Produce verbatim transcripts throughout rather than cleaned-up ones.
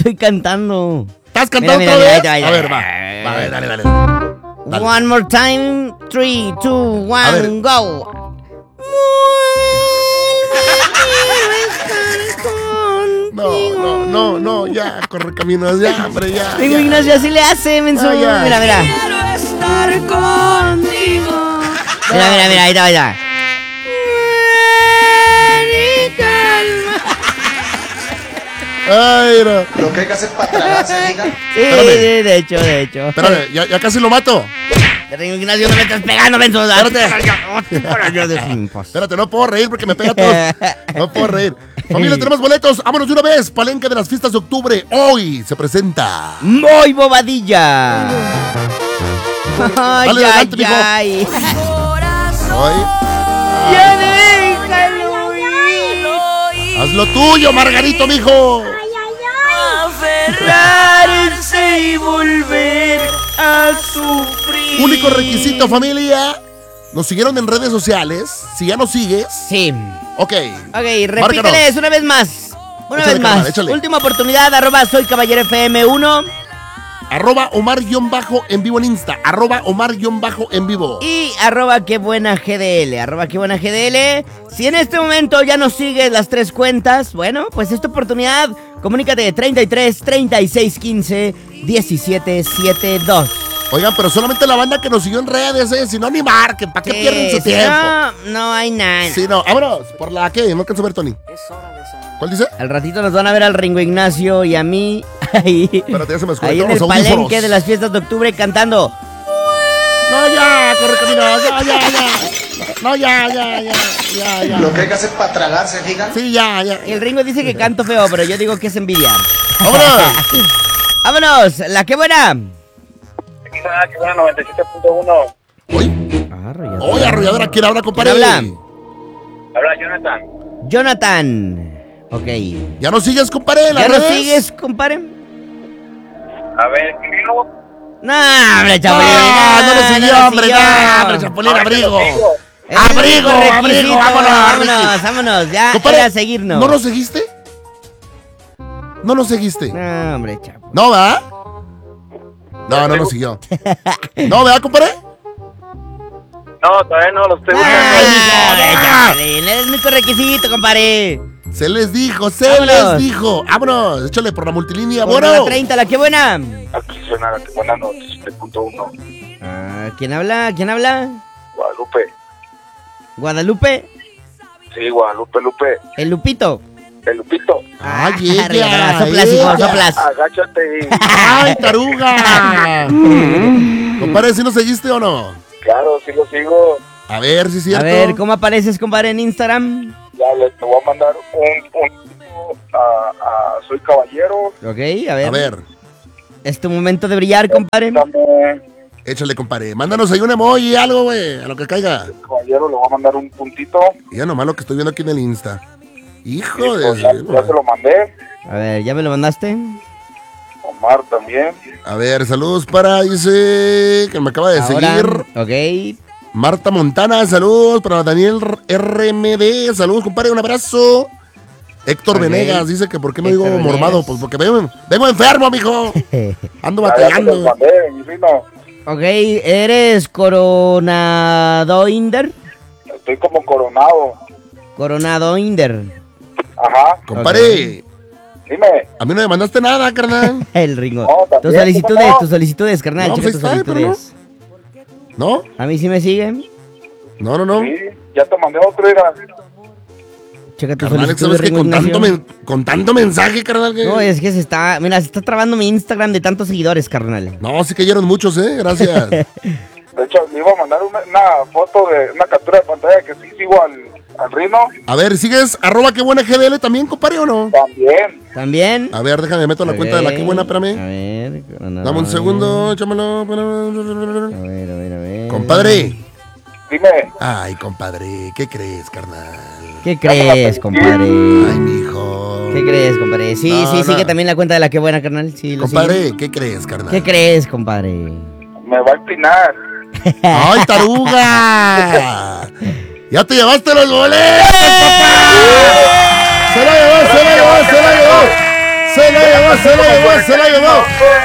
estoy cantando. ¿Estás cantando Mira, otra mira, vez? mira, mira, A ver, mira. va. Va, a ver, dale, dale. Dale. One more time. Three, two, A ver. one, go. No, no, no, no, ya, corre caminos, ya, hombre, ya. Ringo ya. Ignacio así le hace, menso. Ah, ya. Mira, mira. Quiero estar contigo. Mira, mira, mira, ahí está, ahí está. Ay, no. Lo que hay que hacer para tragarse, diga. Sí, Espérame. sí, de hecho, de hecho. Espérame, ya, ya casi lo mato. Ringo Ignacio, no me estás pegando, menso. Espérate. Espérate. Espérate, no puedo reír porque me pega todo. No puedo reír. Familia, tenemos boletos. Vámonos de una vez. Palenque de las fiestas de octubre. Hoy se presenta. Muy bobadilla. Ay, Dale, ay, adelante, mijo. ay. Hoy. Ya déjalo ir. Haz lo tuyo, Margarito, mijo. Aferrarse y volver a sufrir. Único requisito, familia. Nos siguieron en redes sociales. Si ya nos sigues. Sí. Ok. Ok, repíteles una vez más. Una Échale, vez más. carnal, échale. Última oportunidad, arroba soy caballero F M uno. Arroba Omar-en vivo en Insta. Arroba Omar-en vivo. Y arroba qué buena G D L. Arroba qué buena G D L. Si en este momento ya nos sigues las tres cuentas, bueno, pues esta oportunidad. Comunícate treinta y tres, treinta y seis, quince, diecisiete, setenta y dos. Oigan, pero solamente la banda que nos siguió en redes, ¿eh? Si no, ni marquen. ¿Para qué Sí, pierden su si tiempo? No, no hay nada. Sí, no. Vámonos. ¿Por la qué? No alcanzo a ver, Tony. ¿Cuál dice? Al ratito nos van a ver al Ringo Ignacio y a mí ahí, Espérate, ya se me ahí en desconectaron el los audífonos. palenque de las fiestas de octubre cantando. No, ya, corre camino. Ya, ya, ya. No, ya, ya, ya. Ya, ya. Lo que hay que hacer para tragarse, diga. Sí, ya, ya. Y el Ringo dice que canto feo, pero yo digo que es envidia. ¡Vámonos! ¡Vámonos! ¡La que buena! Aquí está, que buena noventa y siete punto uno. Hoy, Arrolladora. hoy, arrolladora, ¿quién habla, compadre? ¿Quién habla? Habla Jonathan. Jonathan. Ok. ¿Ya nos sigues, compadre? en las ¿Ya nos redes? sigues, compadre? A ver, primero. No, hombre, Chapulín. Ah, no lo siguió, lo hombre, siguió. no, hombre, Chapulín, abrigo. Es Abrigo, un abrigo, requisito. vámonos, Vámonos, vámonos. Ya Compadre, era seguirnos. ¿no nos seguiste? ¿No nos seguiste? No, hombre, chapo. ¿No, va? No, no nos siguió. ¿No, verdad, compadre? No, todavía no los estoy buscando. Ah, hombre, Ah. Chapulín, es el único requisito, compadre. Se les dijo, se Vámonos. les dijo. Vámonos, échale por la multilínea. Por Bueno. la treinta, la que buena. Aquí suena la que buena noventa y siete punto uno. Ah, ¿quién habla? ¿Quién habla? Guadalupe. Guadalupe. Sí, Guadalupe, Lupe. El Lupito. El Lupito. Ay, Ah, ella, soplas, hijo, ella. soplas. Agáchate y... ¡Ay, taruga! Compadre, ¿sí nos seguiste o no? Claro, sí lo sigo. A ver, si es A cierto. ver, ¿cómo apareces, compadre, en Instagram? Ya les te voy a mandar un... un a, a Soy Caballero. Ok, a ver. A ver, Es tu momento de brillar, compadre. También, échale, compadre. Mándanos ahí un emoji, algo, güey, a lo que caiga. Caballero, le voy a mandar un puntito. Y ya nomás lo que estoy viendo aquí en el Insta. Hijo Listo, de... ya, ya se lo mandé. A ver, ¿ya me lo mandaste? Omar también. A ver, saludos para, dice, que me acaba de Ahora, seguir. ok. Marta Montana, saludos para Daniel R M D, saludos, compadre, un abrazo. Héctor Ok. Venegas dice que por qué no Héctor digo Venegas. mormado, pues porque vengo, vengo enfermo, mijo. Ando Ya, ya se los batallando. mandé, mi rino. Ok, ¿eres Coronado Inder? Estoy como coronado. Coronado Inder. Ajá. Compadre, Dime. a mí no me mandaste nada, carnal. El Ringo. No, también, tus solicitudes, ¿cómo no? tus solicitudes, carnal. No, checa pues tus ahí está, solicitudes. ¿No? A mí sí me siguen. No, no, no. Sí, ya te mandé otro, era. Checa tus Carnal, solicitudes, ¿sabes que Ringo con tanto, Ignacio. men- con tanto mensaje, carnal? Que... No, es que se está... Mira, se está trabando mi Instagram de tantos seguidores, carnal. No, sí cayeron muchos, ¿eh? Gracias. De hecho, le iba a mandar una, una foto de una captura de pantalla que sí sigo al, al Rino. A ver, ¿sigues arroba qué buena G D L también, compadre, o no? También. ¿También? A ver, déjame, meto la cuenta de la qué buena, A espérame. ver, Coronado. Dame un segundo, échamelo. A ver, a ver, a ver. Compadre. Dime. Ay, compadre, ¿qué crees, carnal? ¿Qué crees, compadre? Ay, mijo. ¿Qué crees, compadre? Sí, No, sí, no. sigue también la cuenta de la que buena, carnal. Sí, lo sigue. Compadre, ¿qué crees, carnal? ¿Qué crees, compadre? Me va a empinar. ¡Ay, taruga! ¡Ya te llevaste los boletos, papá! ¡Se la llevó, se la llevó, se la llevó! Se la llevó, se la llevó, se la llevó.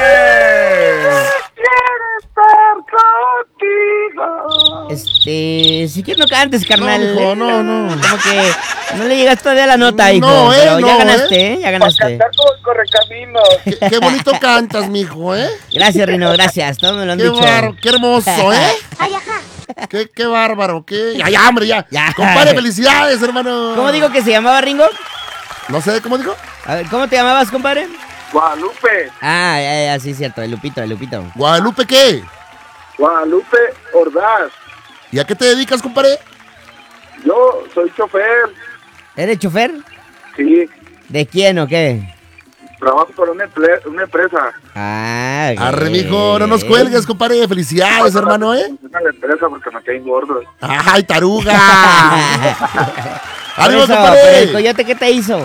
Este, si quieres no cantes, carnal. No, mijo, no, no. Como que no le llegas todavía a la nota, hijo. No, eh, pero ya no, ganaste, ¿eh? Ya Para ganaste. cantar como el correcaminos. Qué, qué bonito cantas, mijo, ¿eh? Gracias, Rino, gracias. Todos me lo han Qué, dicho. bar- qué hermoso, ¿eh? Qué, qué bárbaro, qué. Ya, ya, hombre, ya. Ya. Compadre, felicidades, hermano. ¿Cómo digo que se llamaba, Ringo? No sé, ¿cómo dijo? A ver, ¿cómo te llamabas, compadre? Guadalupe. Ah, ya, ya, sí, cierto, el Lupito, el Lupito. ¿Guadalupe qué? Guadalupe Ordaz. ¿Y a qué te dedicas, compadre? Yo soy chofer. ¿Eres chofer? Sí. ¿De quién o qué? Trabajo para una, emple- una empresa. Ah, ok. Arre, mijo, no nos cuelgues, compadre. Felicidades, hermano, ¿eh? Una la empresa porque me caen gordos. ¡Ay, taruga! Por ¡Ánimo, eso, compadre! pero el coyote, ¿qué te hizo?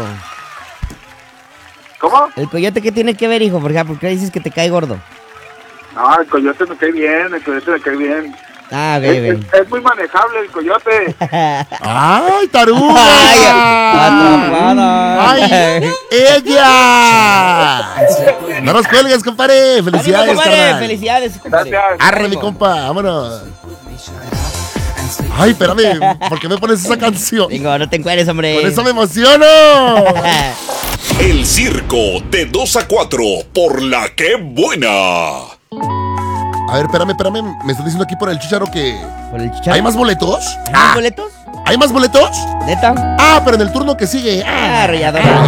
¿Cómo? ¿El coyote qué tiene que ver, hijo? Por ejemplo, ¿por qué dices que te cae gordo? No, el coyote me cae bien, el coyote me cae bien. Ah, Es, bebé. es- es muy manejable el coyote. ¡Ay, taruga! ¡Ay, atrapada! ¡Ay, ella! No nos cuelgues, compadre. ¡Ánimo, Felicidades, compadre! carnal. ¡Felicidades, compadre! Gracias. Arre, mi compa, vámonos. Ay, espérame, ¿por qué me pones esa canción? Digo, no te encueres, hombre. Por eso me emociono. El circo de dos a cuatro por la que buena. A ver, espérame, espérame. Me están diciendo aquí por el chicharo que. ¿Por el chicharro? ¿Hay más boletos? ¿Hay más boletos? ¿Hay más boletos? ¿Neta? Ah, pero en el turno que sigue. Ah, rayadora.